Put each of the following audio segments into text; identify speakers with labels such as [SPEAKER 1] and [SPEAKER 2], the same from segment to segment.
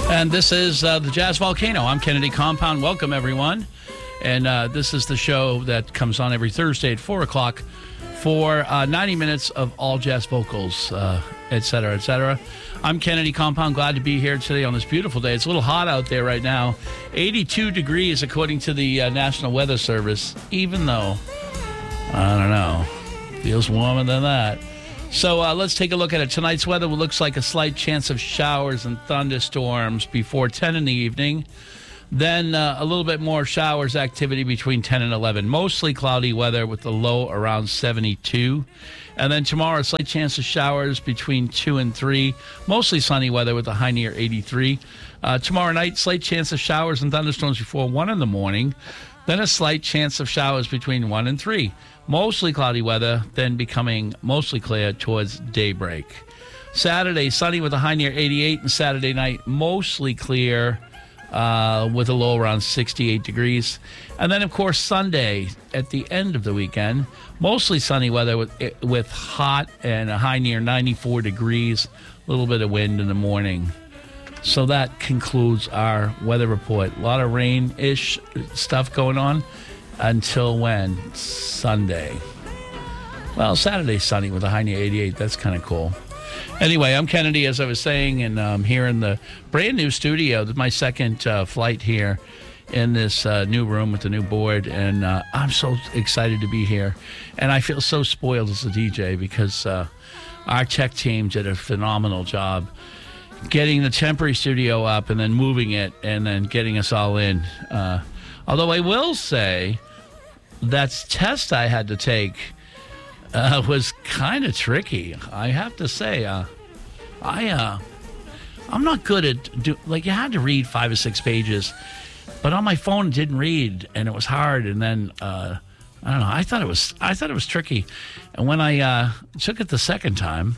[SPEAKER 1] And this is the Jazz Volcano. I'm Kennedy Compound. Welcome, everyone. And this is the show that comes on every Thursday at 4 o'clock for 90 minutes of all jazz vocals, et cetera, et cetera. I'm Kennedy Compound. Glad to be here today on this beautiful day. It's a little hot out there right now. 82 degrees, according to the National Weather Service, even though, I don't know, feels warmer than that. So let's take a look at it. Tonight's weather looks like a slight chance of showers and thunderstorms before 10 in the evening. Then a little bit more showers activity between 10 and 11. Mostly cloudy weather with the low around 72. And then tomorrow, a slight chance of showers between 2 and 3. Mostly sunny weather with a high near 83. Tomorrow night, slight chance of showers and thunderstorms before 1 in the morning. Then a slight chance of showers between 1 and 3. Mostly cloudy weather, then becoming mostly clear towards daybreak. Saturday, sunny with a high near 88. And Saturday night, mostly clear with a low around 68 degrees. And then, of course, Sunday at the end of the weekend, mostly sunny weather with hot and a high near 94 degrees. A little bit of wind in the morning. So that concludes our weather report. A lot of rain-ish stuff going on until when? Sunday. Well, Saturday's sunny with a high near 88. That's kind of cool. Anyway, I'm Kennedy, as I was saying, and I'm here in the brand new studio. This is my second flight here in this new room with the new board, and I'm so excited to be here. And I feel so spoiled as a DJ because our tech team did a phenomenal job getting the temporary studio up and then moving it and then getting us all in. Although I will say that test I had to take was kind of tricky. I have to say, I'm not good at you had to read 5 or 6 pages, but on my phone it didn't read, and it was hard. And then I don't know. I thought it was tricky, and when I took it the second time,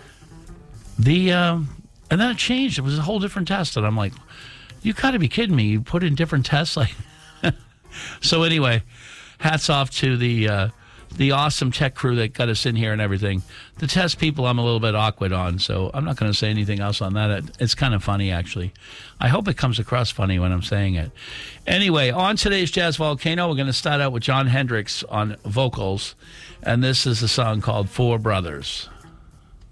[SPEAKER 1] and then it changed. It was a whole different test, and I'm like, you got to be kidding me! You put in different tests, like. So anyway, hats off to the awesome tech crew that got us in here and everything. The test people I'm a little bit awkward on, so I'm not going to say anything else on that. It's kind of funny, actually. I hope it comes across funny when I'm saying it. Anyway, on today's Jazz Volcano, we're going to start out with Jon Hendricks on vocals, and this is a song called Four Brothers.